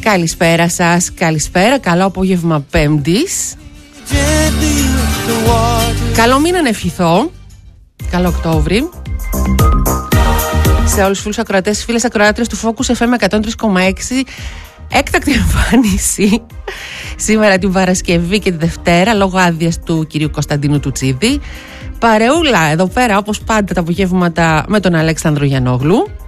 Καλησπέρα σας, καλησπέρα, καλό απόγευμα Πέμπτης. Καλό μήνα να ευχηθώ. Καλό Οκτώβρη. Σε όλους τους φίλους ακροατές, φίλες ακροάτρες του Focus FM 103,6. Έκτακτη εμφάνιση σήμερα την Παρασκευή και τη Δευτέρα, λόγω άδειας του κυρίου Κωνσταντίνου Τουτσίδη. Παρεούλα εδώ πέρα, όπως πάντα τα απογεύματα, με τον Αλέξανδρο Γιαννόγλου.